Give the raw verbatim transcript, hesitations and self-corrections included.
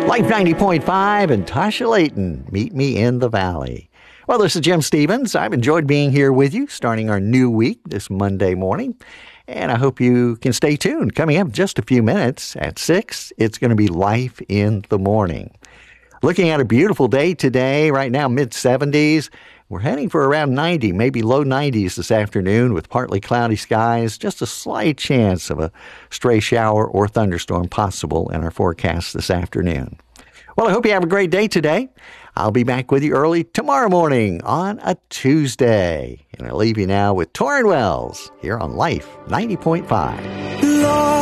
Life ninety point five and Tasha Layton, Meet Me in the Valley. Well, this is Jim Stevens. I've enjoyed being here with you, starting our new week this Monday morning. And I hope you can stay tuned. Coming up in just a few minutes at six, it's going to be Life in the Morning. Looking at a beautiful day today, right now mid seventies. We're heading for around ninety, maybe low nineties this afternoon with partly cloudy skies. Just a slight chance of a stray shower or thunderstorm possible in our forecast this afternoon. Well, I hope you have a great day today. I'll be back with you early tomorrow morning on a Tuesday. And I leave you now with Torrin Wells here on Life ninety point five.